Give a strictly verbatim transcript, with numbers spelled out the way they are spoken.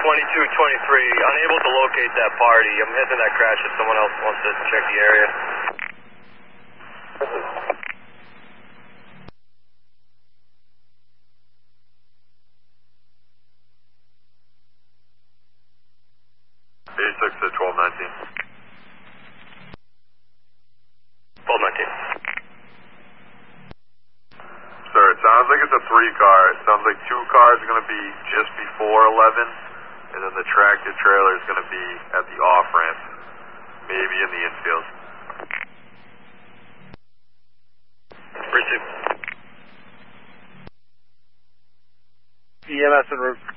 twenty-two twenty-three, unable to locate that party. I'm heading to that crash if someone else wants to check the area. eighty-six to twelve nineteen. twelve nineteen. Sir, it sounds like it's a three car. It sounds like two cars are going to be just before eleven, and then the tractor trailer is going to be at the off ramp, maybe in the infield. Receive. E M S en route.